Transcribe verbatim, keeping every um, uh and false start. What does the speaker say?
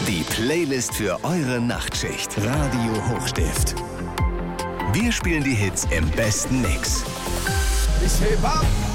Die Playlist für eure Nachtschicht. Radio Hochstift. Wir spielen die Hits im besten Mix. Ich heb ab.